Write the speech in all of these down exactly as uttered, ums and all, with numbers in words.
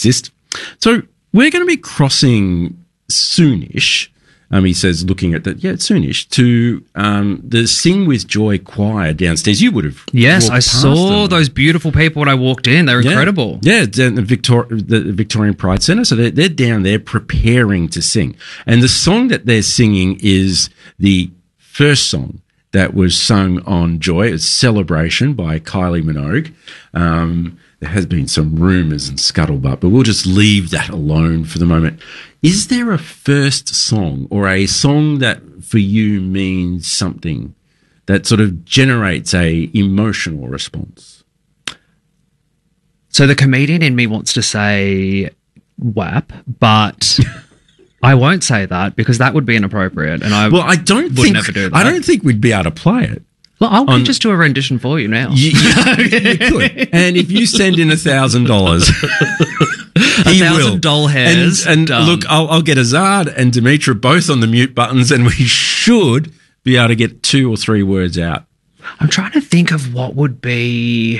exist. So we're going to be crossing soonish. Um, he says, looking at that, yeah, it's soonish, to um, the Sing With Joy choir downstairs. You would have. Yes, I saw them. those beautiful people when I walked in. They were yeah. incredible. Yeah, down the, Victor- the Victorian Pride Centre. So they're, they're down there preparing to sing. And the song that they're singing is the first song that was sung on Joy. It's Celebration by Kylie Minogue. Um, there has been some rumours and scuttlebutt, but we'll just leave that alone for the moment. Is there a first song or a song that for you means something that sort of generates a emotional response? So the comedian in me wants to say W A P, but I won't say that because that would be inappropriate, and I well, I don't would think never do that. I don't think we'd be able to play it. Well, I'll on, just do a rendition for you now. You, you, you could, and if you send in a thousand dollars. A thousand doll hairs. And, and look, I'll, I'll get Azad and Dimitra both on the mute buttons, and we should be able to get two or three words out. I'm trying to think of what would be.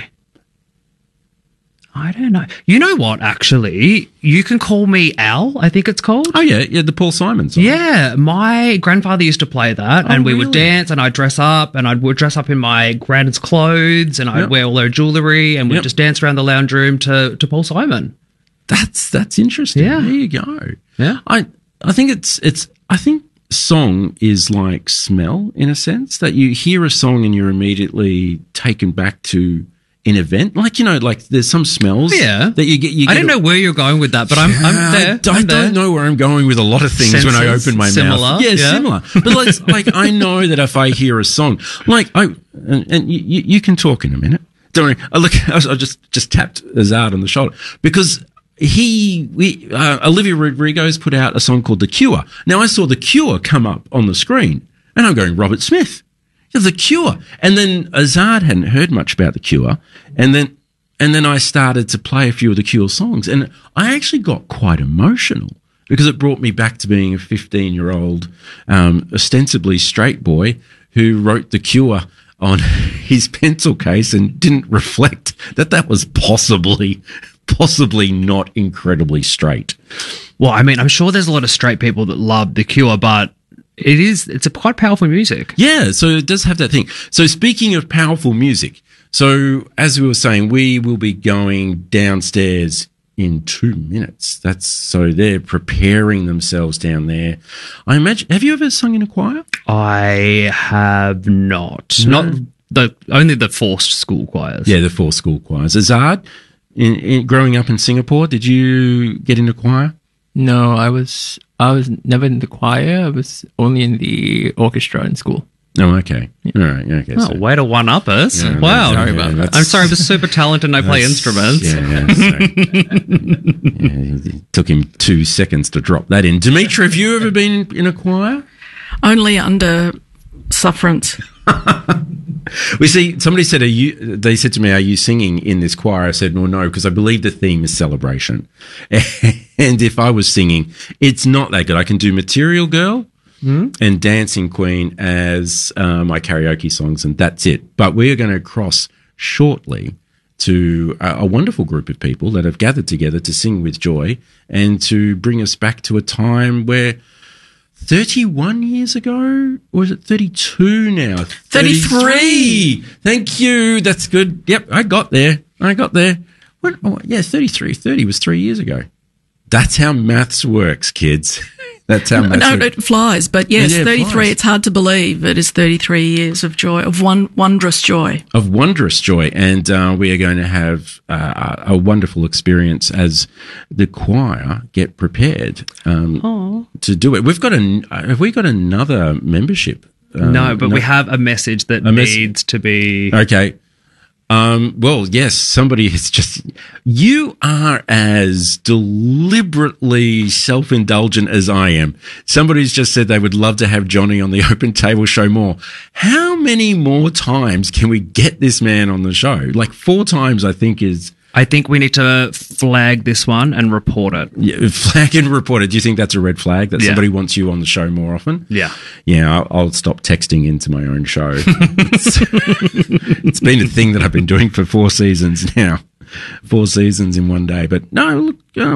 I don't know. You know what? Actually, you can call me Al. I think it's called. Oh yeah, yeah, the Paul Simon song. Yeah, my grandfather used to play that, oh, and we really? would dance, and I'd dress up, and I'd would dress up in my grand's clothes, and I'd yep. wear all their jewellery, and we'd yep. just dance around the lounge room to to Paul Simon. That's that's interesting. Yeah. There you go. Yeah. I I think it's it's I think song is like smell in a sense, that you hear a song and you're immediately taken back to an event. Like, you know, like there's some smells yeah. that you get you get I don't know where you're going with that, but I'm I'm there. I, I I'm there. don't know where I'm going with a lot of things when I Senses, open my similar, mouth. Yeah, yeah. similar. But like, like I know that if I hear a song, like I and, and you, you can talk in a minute. Don't worry. I look, I just just tapped Azad on the shoulder because he, we, uh, Olivia Rodrigo's put out a song called The Cure. Now I saw The Cure come up on the screen, and I'm going, Robert Smith, yeah, The Cure. And then Azad hadn't heard much about The Cure, and then and then I started to play a few of The Cure songs, and I actually got quite emotional because it brought me back to being a fifteen-year-old, um, ostensibly straight boy who wrote The Cure on his pencil case and didn't reflect that that was possibly, possibly not incredibly straight. Well, I mean, I'm sure there's a lot of straight people that love The Cure, but it is, it's a quite powerful music. Yeah, so it does have that thing. So speaking of powerful music, so as we were saying, we will be going downstairs in two minutes. That's so they're preparing themselves down there. I imagine. Have you ever sung in a choir? I have not. No. Not the only the forced school choirs. Yeah, the four school choirs. Azad, in, in, growing up in Singapore, did you get in a choir? No, I was I was never in the choir. I was only in the orchestra in school. Oh, okay. All right. Okay. Oh, so. way to one up us. Yeah, wow. sorry about that. I'm sorry, I'm super talented and I play instruments. Yeah, yeah, so, yeah, it took him two seconds to drop that in. Dimitra, have you ever been in a choir? Only under sufferance. We see somebody said, "Are you?" They said to me, "Are you singing in this choir?" I said, "Well, no, because I believe the theme is celebration." And if I was singing, it's not that good. I can do Material Girl mm. and Dancing Queen as uh, my karaoke songs, and that's it. But we are going to cross shortly to a, a wonderful group of people that have gathered together to sing with joy and to bring us back to a time where thirty-one years ago, or is it thirty-two now? thirty-three. Thank you. That's good. Yep, I got there. I got there. What, oh, yeah, thirty-three. thirty was three years ago. That's how maths works, kids. That's how maths no, works. it flies. But yes, Yeah, it thirty-three. flies. It's hard to believe it is thirty-three years of joy, of one wondrous joy. Of wondrous joy. And uh, we are going to have uh, a wonderful experience as the choir get prepared um, to do it. We've got a, have we got another membership? Uh, No, but we have a message that A mes- needs to be. Okay. Um, well, yes, somebody has just, you are as deliberately self-indulgent as I am. Somebody's just said they would love to have Johnny on the Open Table Show more. How many more times can we get this man on the show? Like four times, I think is... I think we need to flag this one and report it. Yeah, flag and report it. Do you think that's a red flag that Yeah. somebody wants you on the show more often? Yeah. Yeah, I'll, I'll stop texting into my own show. it's, it's been a thing that I've been doing for four seasons now. Four seasons in one day. But no, look, uh,